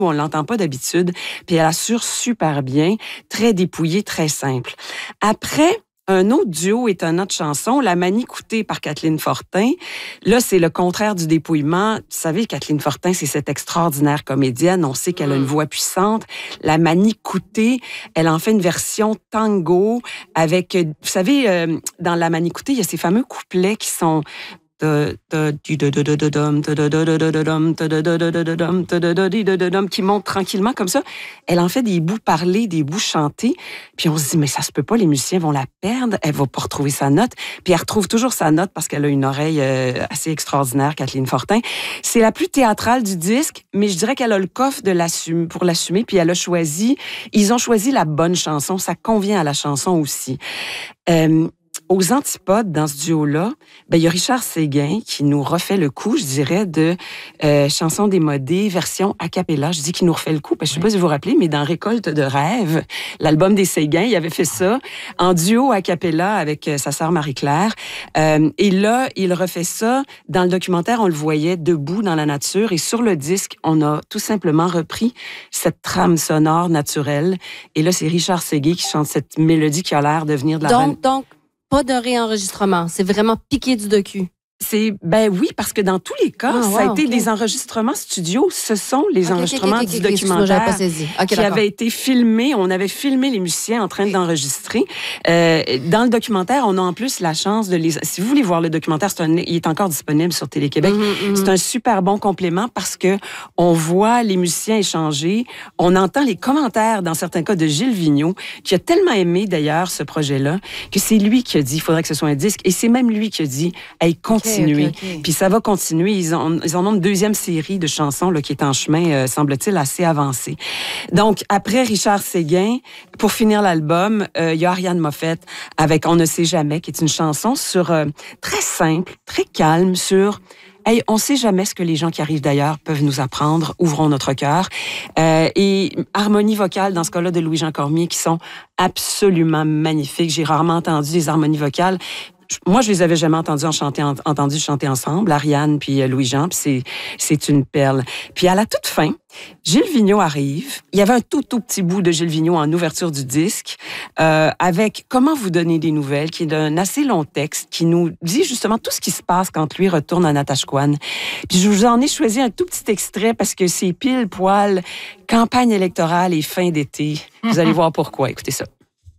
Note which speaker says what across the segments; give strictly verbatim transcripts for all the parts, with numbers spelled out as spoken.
Speaker 1: on l'entend pas d'habitude, puis elle assure super bien, très dépouillée, très simple. Après, un autre duo étonnant de chansons, La Manie Coûtée par Kathleen Fortin. Là, c'est le contraire du dépouillement. Vous savez, Kathleen Fortin, c'est cette extraordinaire comédienne. On sait qu'elle a une voix puissante. La Manie Coûtée, elle en fait une version tango avec, vous savez, euh, dans La Manie Coûtée, il y a ces fameux couplets qui sont qui monte tranquillement comme ça. Elle en fait des bouts parlés, des bouts chantés. Puis on se dit, mais ça se peut pas, les musiciens vont la perdre. Elle va pas retrouver sa note. Puis elle retrouve toujours sa note parce qu'elle a une oreille euh, assez extraordinaire, Kathleen Fortin. C'est la plus théâtrale du disque, mais je dirais qu'elle a le coffre de l'assumer, pour l'assumer. Puis elle a choisi, ils ont choisi la bonne chanson. Ça convient à la chanson aussi. Euh, Aux antipodes, dans ce duo-là, ben, il y a Richard Séguin qui nous refait le coup, je dirais, de euh, Chanson démodée, version a cappella. Je dis qu'il nous refait le coup, parce que je ne sais pas si vous vous rappelez, mais dans Récolte de rêves, l'album des Séguin, il avait fait ça en duo a cappella avec euh, sa sœur Marie-Claire. Euh, et là, il refait ça. Dans le documentaire, on le voyait debout dans la nature. Et sur le disque, on a tout simplement repris cette trame sonore naturelle. Et là, c'est Richard Séguin qui chante cette mélodie qui a l'air de venir de la...
Speaker 2: Donc,
Speaker 1: reine...
Speaker 2: donc pas de réenregistrement. C'est vraiment piqué du docu.
Speaker 1: C'est, ben oui, parce que dans tous les cas,
Speaker 2: ah,
Speaker 1: ça
Speaker 2: wow,
Speaker 1: a été
Speaker 2: okay.
Speaker 1: des enregistrements studio. Ce sont les
Speaker 2: okay,
Speaker 1: enregistrements
Speaker 2: okay, okay,
Speaker 1: du
Speaker 2: okay,
Speaker 1: documentaire
Speaker 2: pas saisi. Okay,
Speaker 1: qui avaient été filmés. On avait filmé les musiciens en train d'enregistrer. Euh, dans le documentaire, on a en plus la chance de les... Si vous voulez voir le documentaire, c'est un, il est encore disponible sur Télé-Québec. Mm-hmm, mm-hmm. C'est un super bon complément parce que on voit les musiciens échanger. On entend les commentaires, dans certains cas, de Gilles Vigneault, qui a tellement aimé, d'ailleurs, ce projet-là, que c'est lui qui a dit, il faudrait que ce soit un disque. Et c'est même lui qui a dit, hey, continuez. Okay, okay, okay. Puis ça va continuer. Ils, ont, ils en ont une deuxième série de chansons là, qui est en chemin, euh, semble-t-il, assez avancée. Donc, après Richard Séguin, pour finir l'album, euh, il y a Ariane Moffett avec On ne sait jamais, qui est une chanson sur euh, très simple, très calme, sur... Hey, on sait jamais ce que les gens qui arrivent d'ailleurs peuvent nous apprendre. Ouvrons notre cœur. Euh, et harmonie vocale, dans ce cas-là, de Louis-Jean Cormier, qui sont absolument magnifiques. J'ai rarement entendu des harmonies vocales. Moi, je les avais jamais entendus en chanter, en, entendu chanter ensemble, Ariane puis Louis-Jean, puis c'est, c'est une perle. Puis à la toute fin, Gilles Vigneault arrive. Il y avait un tout, tout petit bout de Gilles Vigneault en ouverture du disque, euh, avec Comment vous donner des nouvelles, qui est un assez long texte, qui nous dit justement tout ce qui se passe quand lui retourne à Natashquan. Puis je vous en ai choisi un tout petit extrait parce que c'est pile poil campagne électorale et fin d'été. Vous allez voir pourquoi. Écoutez ça.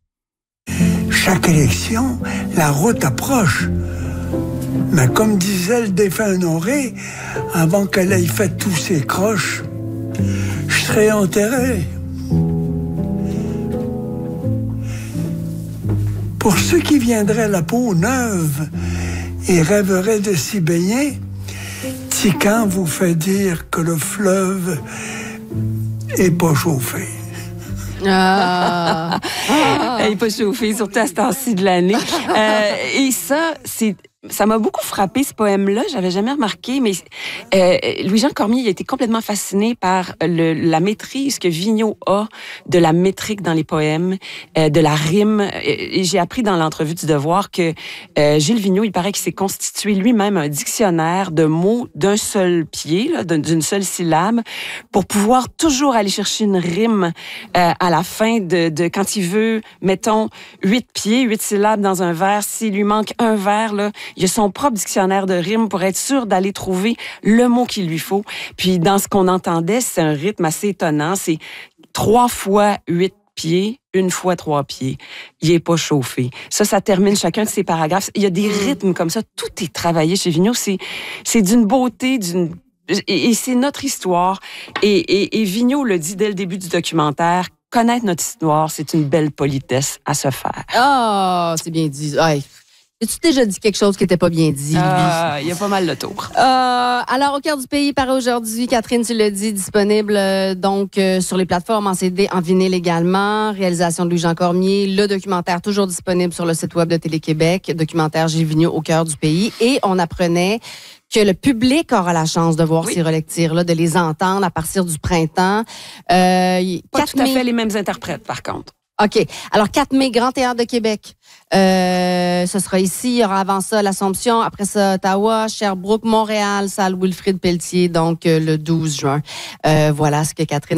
Speaker 3: Chaque élection, la route approche. Mais comme disait le défunt Honoré, avant qu'elle ait fait tous ses croches, je serai enterré. Pour ceux qui viendraient la peau neuve et rêveraient de s'y baigner, Tican vous fait dire que le fleuve est pas chauffé.
Speaker 2: Ah.
Speaker 1: Ah. Elle n'est pas chauffée, surtout à ce temps-ci de l'année. Euh, et ça, c'est... Ça m'a beaucoup frappé, ce poème-là. J'avais jamais remarqué, mais euh, Louis-Jean Cormier il a été complètement fasciné par le, la maîtrise que Vigneault a de la métrique dans les poèmes, euh, de la rime. Et j'ai appris dans l'entrevue du Devoir que euh, Gilles Vigneault, il paraît qu'il s'est constitué lui-même un dictionnaire de mots d'un seul pied, là, d'une seule syllabe, pour pouvoir toujours aller chercher une rime euh, à la fin de, de quand il veut, mettons, huit pieds, huit syllabes dans un vers. S'il lui manque un vers, là, il a son propre dictionnaire de rimes pour être sûr d'aller trouver le mot qu'il lui faut. Puis dans ce qu'on entendait, c'est un rythme assez étonnant. C'est trois fois huit pieds, une fois trois pieds. Il est pas chauffé. Ça, ça termine chacun de ces paragraphes. Il y a des rythmes comme ça. Tout est travaillé chez Vigneault. C'est, c'est d'une beauté, d'une... Et, et c'est notre histoire. Et, et, et Vigneault le dit dès le début du documentaire. Connaître notre histoire, c'est une belle politesse à se faire.
Speaker 2: Ah, oh, c'est bien dit. Ouais. As-tu déjà dit quelque chose qui n'était pas bien dit, lui?
Speaker 1: Euh, il y a pas mal de tours.
Speaker 2: Euh, alors, Au cœur du pays paraît aujourd'hui. Catherine, tu l'as dit, disponible euh, donc euh, sur les plateformes en C D, en vinyle également. Réalisation de Louis-Jean Cormier. Le documentaire toujours disponible sur le site web de Télé-Québec. Documentaire Gilles Vigneault, Au cœur du pays. Et on apprenait que le public aura la chance de voir oui. ces relectures-là, de les entendre à partir du printemps. Euh,
Speaker 1: pas tout à fait les mêmes interprètes, par contre.
Speaker 2: OK. Alors, quatre mai, Grand Théâtre de Québec. Euh, ce sera ici. Il y aura avant ça l'Assomption. Après ça, Ottawa, Sherbrooke, Montréal, salle Wilfrid Pelletier, donc euh, le douze juin. Euh, voilà ce que Catherine